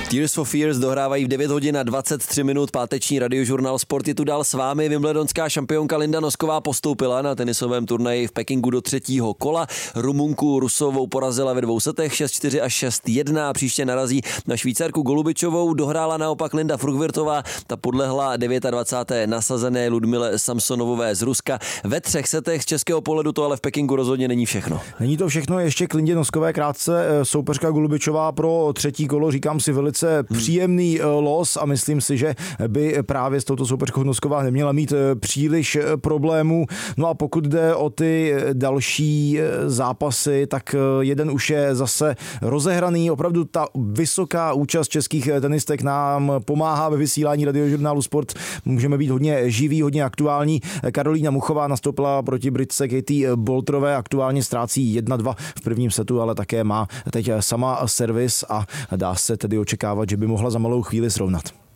Tears for Fears dohrávají v 9 hodin a 23 minut. Páteční radiožurnál Sport je tu dál s vámi. Wimbledonská šampionka Linda Nosková postoupila na tenisovém turnaji v Pekingu do 3. kola. Rumunku Rusovou porazila ve 2 setech 6-4 a 6-1. Příště narazí na Švýcarku Golubičovou. Dohrála naopak Linda Fruhvirtová. Ta podlehla 29. nasazené Ludmile Samsonovové z Ruska. Ve 3 setech z českého pohledu to ale v Pekingu rozhodně není všechno. Není to všechno, ještě k Lindě Noskové krátce. Soupeřka Golubičová pro 3. kolo, říkám si, velice příjemný los a myslím si, že by právě s touto soupeřkou Nosková neměla mít příliš problémů. No a pokud jde o ty další zápasy, tak jeden už je zase rozehraný. Opravdu ta vysoká účast českých tenistek nám pomáhá ve vysílání radiožurnálu Sport. Můžeme být hodně živí, hodně aktuální. Karolína Muchová nastoupila proti Britce Katie Boulterové, aktuálně ztrácí 1-2 v prvním setu, ale také má teď sama servis a dá se tedy očekávat, že by mohla za malou chvíli srovnat.